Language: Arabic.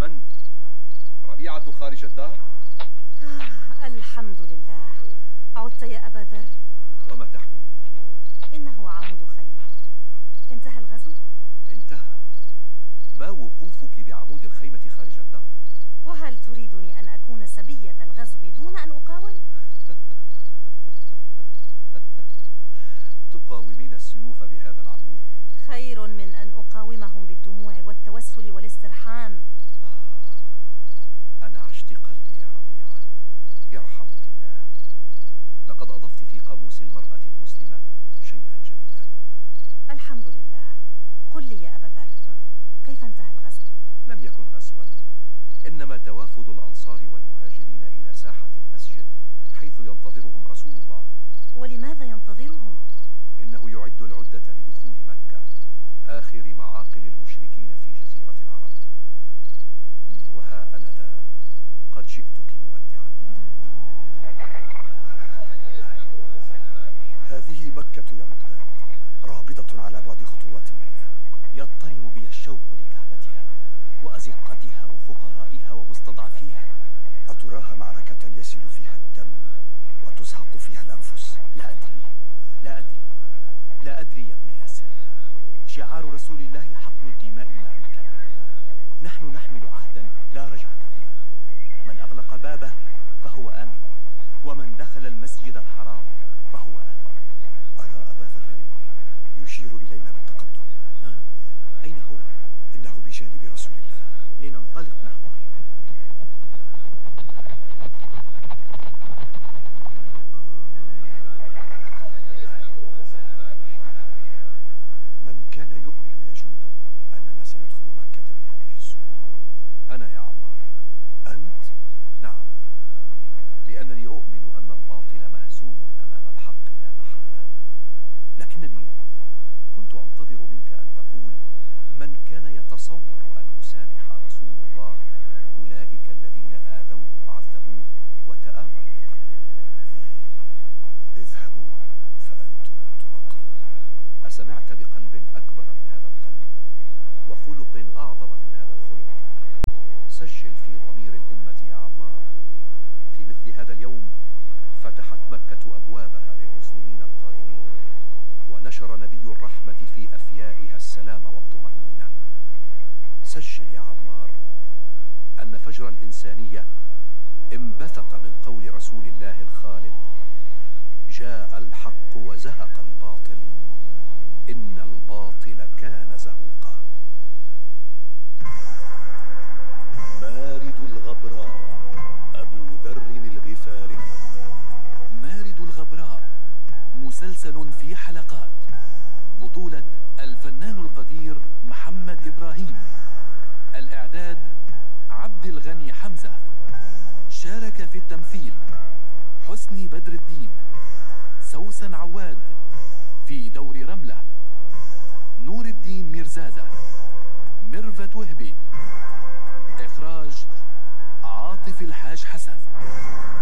من؟ ربيعة خارج الدار؟ الحمد لله. عدت يا أبا ذر؟ وما تحملين؟ إنه عمود خيمة. انتهى الغزو؟ انتهى. ما وقوفك بعمود الخيمة خارج الدار؟ وهل تريدني أن أكون سبية الغزو دون أن أقاوم؟ تقاومين السيوف بهذا العمود؟ خير من أن أقاومهم بالدموع والتوسل والاسترحام. أنا عشت قلبي يا ربيعة، يرحمك الله. لقد أضفت في قاموس المرأة المسلمة شيئا جديدا. الحمد لله. قل لي يا أبا ذر، كيف انتهى الغزو؟ لم يكن غزوا، إنما توافد الأنصار والمهاجرين إلى ساحة المسجد حيث ينتظرهم رسول الله. ولماذا ينتظرهم؟ إنه يعد العدة لدخول مكة، آخر معاقل المشركين في جزيرة العرب. وها أنا ذا قد جئتك مودعا. هذه مكة يا مقداد، رابضة على بعد خطوات منا. يضطرم بي الشوق لكعبتها وأزقتها وفقرائها ومستضعفيها. أتراها معركة يسيل فيها الدم وتزهق فيها الأنفس؟ لا أدري يا ابن ياسر. شعار رسول الله حقن الدماء ما أمكن. نحن نحمل عهدا لا رجعة فيه. من أغلق بابه فهو آمن، ومن دخل المسجد الحرام فهو آمن. أرى أبا ذر يشير إلينا بالتقدم. أين هو؟ إنه بجانب رسول الله. لننطلق نحوه. من كان يؤمن يا جندب أننا سندخل مكة بهذه السهولة؟ أنا يا عمار. أنت؟ نعم، لأنني أؤمن أن الباطل مهزوم أمام الحق لا محالة. لكنني كنت أنتظر منك أن تقول من كان يتصور أن يسامح رسول الله أولئك الذين آذوه وعذبوه وتآمروا لقتله. اذهبوا فأنتم الطلقاء. أسمعت بقلب أكبر من هذا القلب وخلق أعظم من هذا الخلق؟ سجل في ضمير الأمة يا عمار. في مثل هذا اليوم فتحت مكة أبوابها للمسلمين القادمين، ونشر نبي الرحمة في أفيائها السلام والطمأنينة. سجل يا عمار أن فجر الإنسانية انبثق من قول رسول الله الخالد: جاء الحق وزهق الباطل إن الباطل كان زهوقا. مارد الغبراء أبو ذر الغفاري. مارد الغبراء مسلسل في حلقات، بطولة الفنان القدير محمد إبراهيم، الإعداد عبد الغني حمزة، شارك في التمثيل حسني بدر الدين، سوسن عواد في دور رملة، نور الدين ميرزادة، ميرفت وهبي، إخراج عاطف الحاج حسن.